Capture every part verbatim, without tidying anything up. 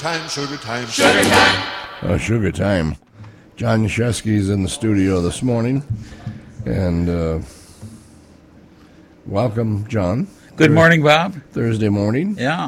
time, sugar time, sugar time. Uh, sugar time. John Shesky's in the studio this morning. And uh, welcome, John. Good Thurs- morning, Bob. Thursday morning. Yeah.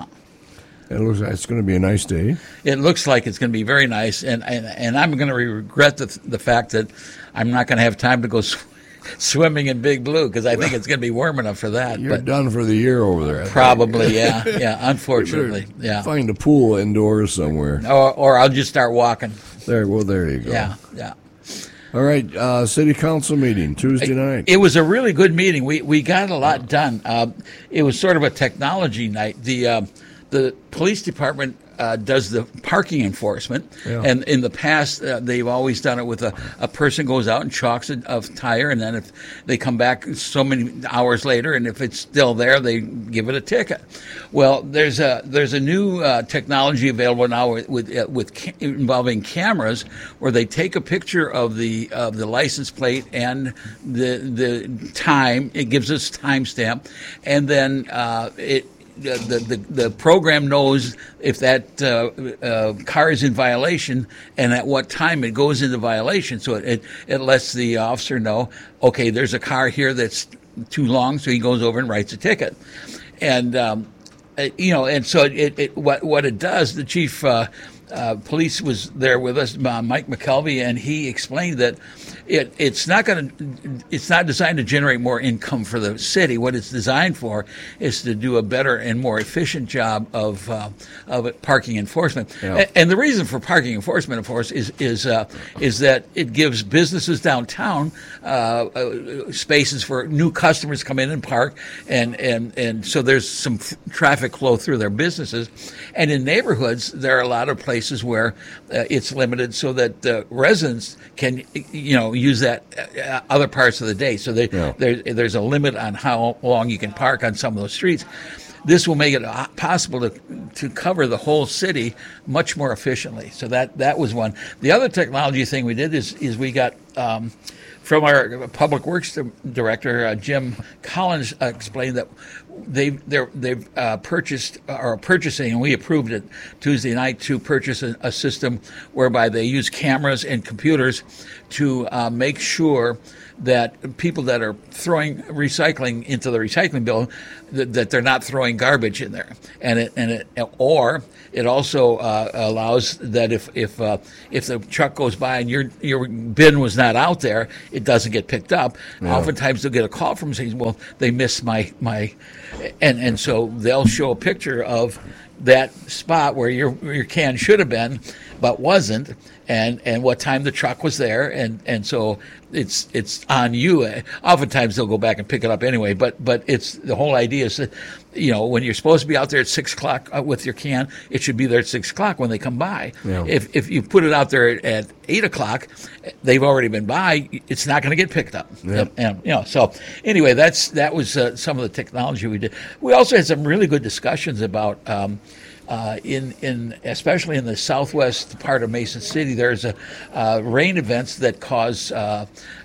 It looks like it's going to be a nice day. It looks like it's going to be very nice, and and, and I'm going to regret the the fact that I'm not going to have time to go sw- swimming in Big Blue because I think it's going to be warm enough for that. You're but done for the year over there. I probably, yeah, yeah. Unfortunately, yeah. Find a pool indoors somewhere, or or I'll just start walking. There, well, there you go. Yeah, yeah. All right, uh, city council meeting Tuesday night. It was a really good meeting. We we got a lot done. Uh, it was sort of a technology night. The uh, the police department uh, does the parking enforcement, yeah. and in the past uh, they've always done it with a, a person goes out and chalks a, a tire, and then if they come back so many hours later, and if it's still there, they give it a ticket. Well, there's a there's a new uh, technology available now with with, uh, with ca- involving cameras, where they take a picture of the of the license plate and the the time. It gives us timestamp, and then uh, it. The, the the program knows if that uh, uh, car is in violation and at what time it goes into violation. So it, it, it lets the officer know, okay, there's a car here that's too long, so he goes over and writes a ticket. And, um, you know, and so it, it what what it does, the chief uh, uh, police was there with us, uh, Mike McKelvey, and he explained that it it's not going to it's not designed to generate more income for the city. What it's designed for is to do a better and more efficient job of uh, of parking enforcement. Yeah. And, and the reason for parking enforcement, of course, is is uh, is that it gives businesses downtown uh, uh, spaces for new customers to come in and park, and and and so there's some f- traffic flow through their businesses. And in neighborhoods, there are a lot of places where uh, it's limited so that uh, residents can, you know, use that uh, other parts of the day. So they, yeah. there, there's a limit on how long you can park on some of those streets. This will make it possible to to cover the whole city much more efficiently. So that, that was one. The other technology thing we did is is we got um, from our public works director, uh, Jim Collins, uh, explained that they've they've uh, purchased or are purchasing, and we approved it Tuesday night, to purchase a, a system whereby they use cameras and computers to uh, make sure that people that are throwing recycling into the recycling bin, that, that they're not throwing garbage in there, and it and it or it also uh, allows that if if uh, if the truck goes by and your your bin was not out there, it doesn't get picked up. Yeah. Oftentimes they'll get a call from saying, "Well, they missed my my," and and so they'll show a picture of that spot where your your can should have been, but wasn't, and, and what time the truck was there, and, and so it's it's on you. Oftentimes they'll go back and pick it up anyway, but but it's the whole idea is that, you know, when you're supposed to be out there at six o'clock with your can, it should be there at six o'clock when they come by. Yeah. If if you put it out there at eight o'clock, they've already been by. It's not going to get picked up. Yep. And, and you know, so anyway, that's that was uh, some of the technology we did. We also had some really good discussions about. Um, Uh, in in especially in the southwest part of Mason City, there's a uh, rain events that cause uh,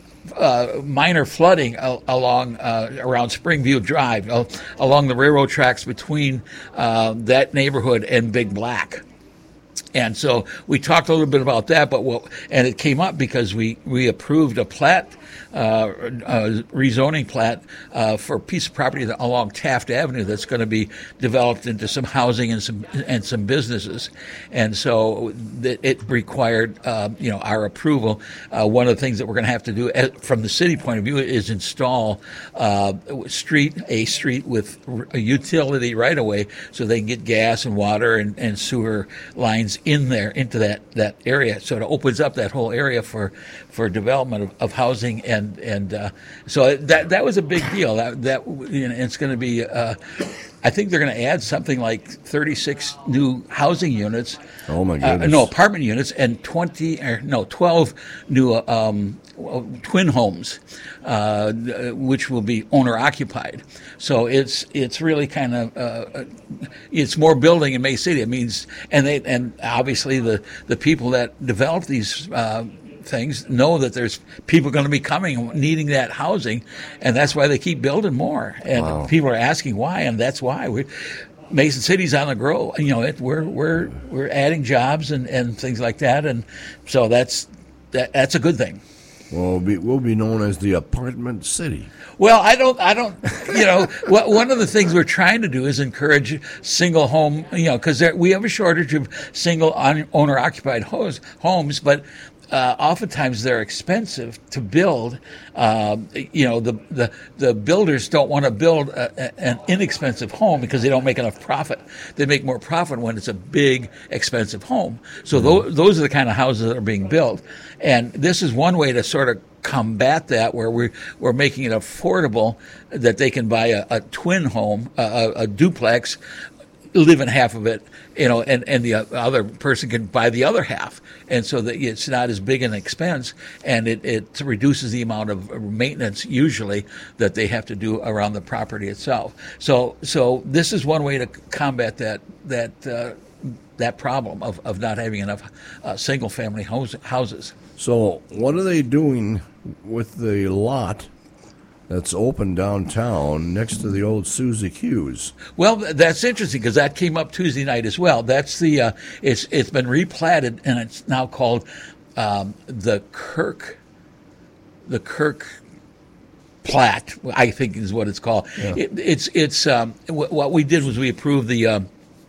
uh, minor flooding al- along uh, around Springview Drive, uh, along the railroad tracks between uh, that neighborhood and Big Black. And so we talked a little bit about that, but what, and it came up because we, we approved a plat, uh, uh, rezoning plat uh, for a piece of property that, along Taft Avenue that's going to be developed into some housing and some and some businesses. And so th- it required, uh, you know, our approval. Uh, one of the things that we're going to have to do as, from the city point of view is install uh, street a street with a utility right away so they can get gas and water and, and sewer lines in there into that, that area. So it opens up that whole area for, for development of, of housing, and and uh, so that that was a big deal. That that you know, it's going to be. Uh, I think they're going to add something like thirty-six new housing units. Oh my goodness! Uh, no, apartment units, and twenty or no twelve new um, twin homes, uh, which will be owner occupied. So it's it's really kind of uh, it's more building in May City. It means and they and obviously the the people that develop these. Uh, things know that there's people going to be coming needing that housing, and that's why they keep building more, and wow. people are asking why, and that's why we Mason City's on the grow. You know, it, we're we're we're adding jobs and, and things like that, and so that's that, that's a good thing. Well, we'll be, we'll be known as the apartment city. Well, I don't, I don't, you know, what, one of the things we're trying to do is encourage single home, you know, because we have a shortage of single owner occupied homes, but uh, oftentimes they're expensive to build. Um, you know, the, the, the builders don't want to build a, a, an inexpensive home because they don't make enough profit. They make more profit when it's a big, expensive home. So mm-hmm. th- those are the kind of houses that are being built. And this is one way to sort of combat that, where we're, we're making it affordable that they can buy a, a twin home, a, a duplex, live in half of it, you know, and, and the other person can buy the other half. And so that it's not as big an expense, and it, it reduces the amount of maintenance usually that they have to do around the property itself. So so this is one way to combat that that uh, that problem of, of not having enough uh, single-family house, houses. So what are they doing with the lot that's open downtown next to the old Susie Q's? Well, that's interesting because that came up Tuesday night as well. That's the uh, it's it's been replatted and it's now called um, the Kirk the Kirk Plat, I think is what it's called. Yeah. It, it's it's um, w- what we did was we approved the. Uh,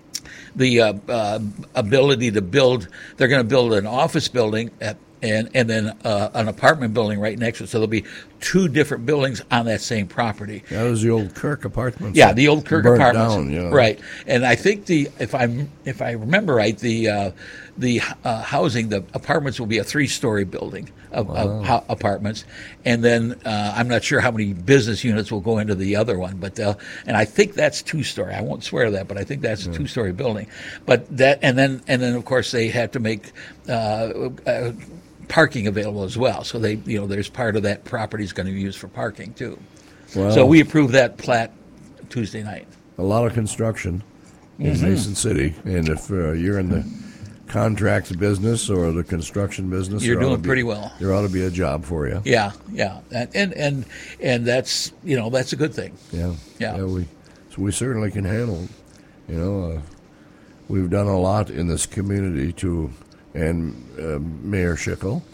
the uh, uh, ability to build. They're going to build an office building at, and and then uh, an apartment building right next to it. So there'll be two different buildings on that same property. That was the old Kirk apartments. Yeah, the old Kirk burnt apartments. Down, yeah. Right, and I think the if I if I remember right, the uh, the uh, housing, the apartments will be a three-story building of, Wow. of ho- apartments, and then uh, I'm not sure how many business units will go into the other one, but uh, and I think that's two-story. I won't swear that, but I think that's a two-story building. But that and then and then of course they have to make. Uh, uh, parking available as well, so they, you know, there's part of that property is going to be used for parking too. Wow. So we approved that plat Tuesday night. A lot of construction in mm-hmm. Mason City, and if uh, you're in the contract business or the construction business, you're doing be, pretty well. There ought to be a job for you. Yeah, yeah, and and and, and that's, you know, that's a good thing. Yeah, yeah. yeah we so we certainly can handle. You know, uh, we've done a lot in this community to. And uh, Mayor Schickel,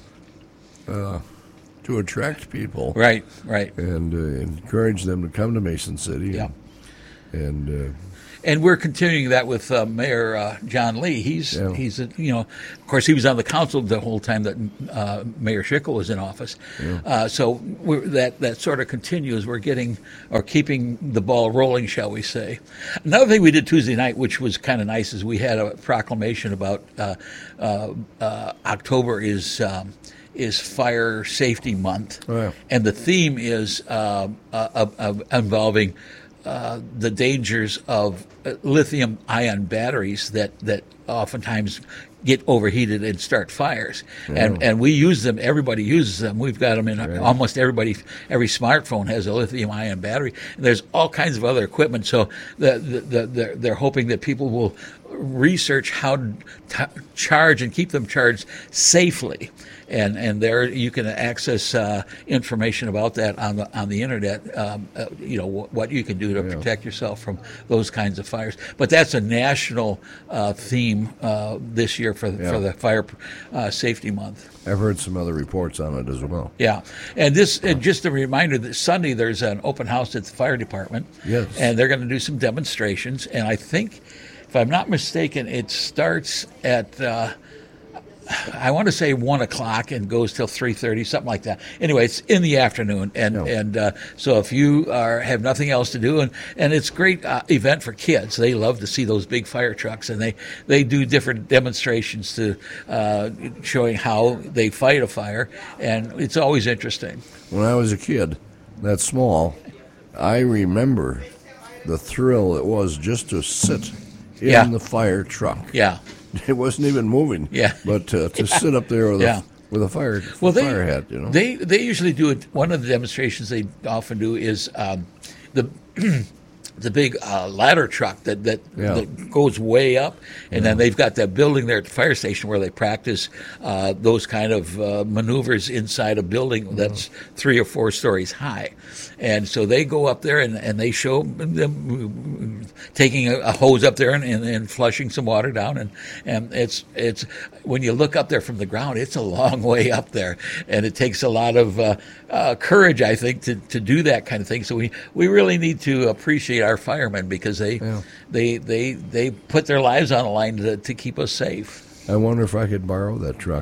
uh, to attract people. Right, right. And uh, encourage them to come to Mason City. Yeah. And and, uh, and we're continuing that with uh, Mayor uh, John Lee. He's, yeah. he's a, you know, of course, he was on the council the whole time that uh, Mayor Schickel was in office. Yeah. Uh, so we're, that, that sort of continues. We're getting, or keeping the ball rolling, shall we say. Another thing we did Tuesday night, which was kind of nice, is we had a proclamation about uh, uh, uh, October is um, is Fire Safety Month. Oh, yeah. And the theme is uh, uh, uh, involving Uh, the dangers of uh, lithium-ion batteries that, that oftentimes get overheated and start fires. Yeah. And and we use them. Everybody uses them. We've got them in right. almost everybody. Every smartphone has a lithium-ion battery. And there's all kinds of other equipment. So the, the, the, they're, they're hoping that people will research how to t- charge and keep them charged safely. And and there you can access uh, information about that on the on the internet. Um, uh, you know w- what you can do to yeah. protect yourself from those kinds of fires. But that's a national uh, theme uh, this year for yeah. for the Fire uh, Safety Month. I've heard some other reports on it as well. Yeah, and this and just a reminder that Sunday there's an open house at the fire department. Yes, and they're going to do some demonstrations. And I think, if I'm not mistaken, it starts at. Uh, I want to say one o'clock and goes till three thirty, something like that. Anyway, it's in the afternoon, and no. and uh, so if you are have nothing else to do, and, and it's a great uh, event for kids. They love to see those big fire trucks, and they, they do different demonstrations to uh, showing how they fight a fire, and it's always interesting. When I was a kid, that small, I remember the thrill it was just to sit in yeah. the fire truck. Yeah. It wasn't even moving. Yeah. But uh, to yeah. sit up there with yeah. a with a fire well, they, fire hat, you know. They they usually do it. One of the demonstrations they often do is um, the the big uh, ladder truck that that, Yeah. that goes way up, and then they've got that building there at the fire station where they practice uh, those kind of uh, maneuvers inside a building that's three or four stories high. And so they go up there and, and they show them taking a, a hose up there and, and, and flushing some water down. And, and it's it's when you look up there from the ground, it's a long way up there, and it takes a lot of uh, uh, courage, I think, to, to do that kind of thing. So we, we really need to appreciate our firemen because they Yeah. they, they they put their lives on the line to, to keep us safe. I wonder if I could borrow that truck.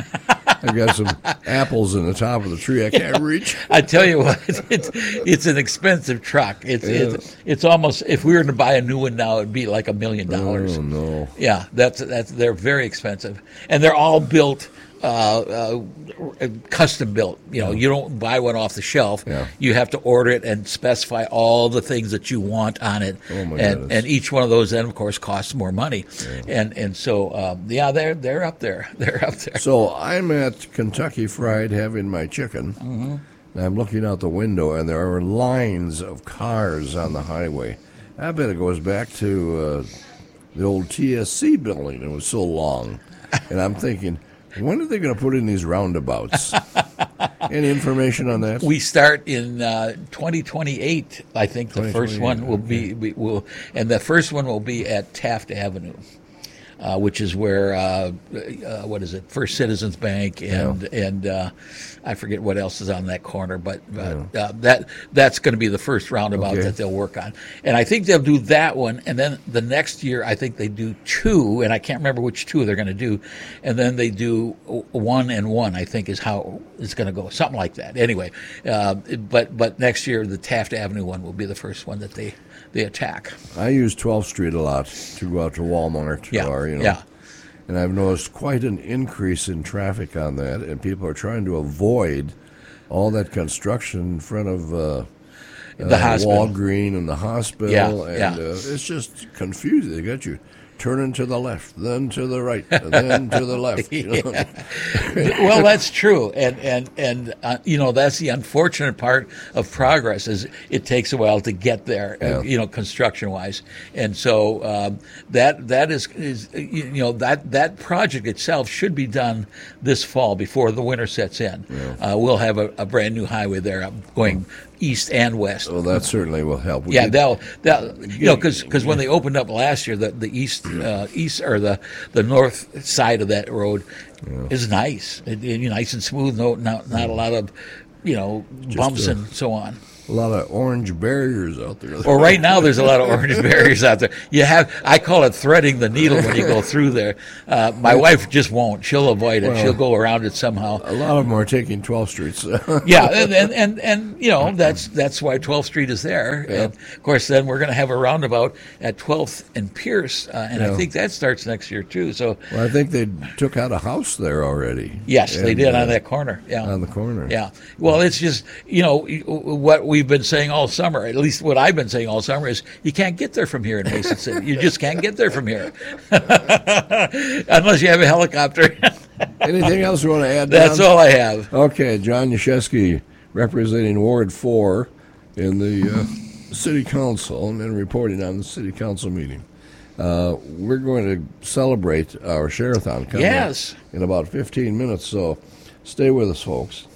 I've got some apples in the top of the tree I can't reach. I tell you what, it's it's an expensive truck. It's Yeah. it's it's almost, if we were to buy a new one now, it'd be like a million dollars. Oh, no. Yeah, that's that's they're very expensive, and they're all built. Uh, uh, custom built. You know, you don't buy one off the shelf. Yeah. You have to order it and specify all the things that you want on it. Oh, my and goodness. and each one of those then, of course, costs more money. And and so um, yeah, they're they're up there. They're up there. So I'm at Kentucky Fried having my chicken. Mm-hmm. And I'm looking out the window, and there are lines of cars on the highway. I bet it goes back to uh, the old T S C building. It was so long. And I'm thinking, when are they going to put in these roundabouts? Any information on that? We start in uh, twenty twenty-eight. I think the first one will be we will, and the first one will be at Taft Avenue, uh, which is where uh, uh, what is it? First Citizens Bank and and uh, I forget what else is on that corner, but uh, uh, that that's going to be the first roundabout Okay. that they'll work on, and I think they'll do that one, and then the next year I think they do two, and I can't remember which two they're going to do, and then they do one and one. I think is how it's going to go, something like that. Anyway, uh, but but next year the Taft Avenue one will be the first one that they they attack. I use twelfth Street a lot to go out to Walmart. Yeah, Or, you know, yeah. And I've noticed quite an increase in traffic on that, and people are trying to avoid all that construction in front of uh, The uh, hospital. Walgreen and the hospital. Yeah, and yeah. Uh, it's just confusing. They got you turning to the left, then to the right, and then to the left. You know? Well, that's true, and and and uh, you know that's the unfortunate part of progress is it takes a while to get there, Yeah. uh, you know, construction wise, and so um, that that is is you know that that project itself should be done this fall before the winter sets in. Uh, we'll have a, a brand new highway there um, going east and west. Well, that certainly will help. We Yeah, did- they'll, they'll you know, because when they opened up last year, the the east uh, east or the the north side of that road is nice, it, it, nice and smooth. No, not not a lot of you know bumps uh, and so on. a lot of orange barriers out there. Or right now, there's a lot of orange barriers out there. You have, I call it threading the needle when you go through there. Uh, my wife just won't. She'll avoid it. Well, She'll go around it somehow. A lot of them are taking twelfth Street. So. Yeah, and, and and and you know that's that's why twelfth Street is there. Yeah. And of course, then we're going to have a roundabout at twelfth and Pierce, uh, and Yeah. I think that starts next year too. So Well, I think they took out a house there already. yes, they And, did uh, on that corner. Yeah, on the corner. Yeah. Well, it's just, you know, what we've been saying all summer, at least what I've been saying all summer, is you can't get there from here in Mason City. You just can't get there from here. Unless you have a helicopter. Anything else you want to add? That's Don? all I have. Okay, John Yashewski, representing Ward four in the uh, City Council and then reporting on the City Council meeting. Uh, we're going to celebrate our Share-a-thon coming Yes. up in about fifteen minutes, so stay with us, folks.